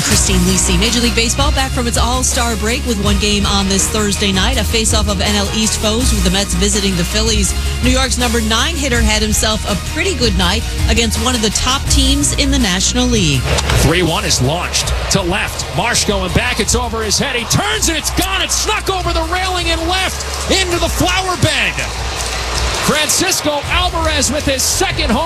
Christine Lisi. Major League Baseball back from its all-star break with one game on this Thursday night. A face-off of NL East foes with the Mets visiting the Phillies. New York's number 9 hitter had himself a pretty good night against one of the top teams in the National League. 3-1 is launched to left. Marsh going back. It's over his head. He turns and it's gone. It snuck over the railing and left into the flower bed. Francisco Alvarez with his second home.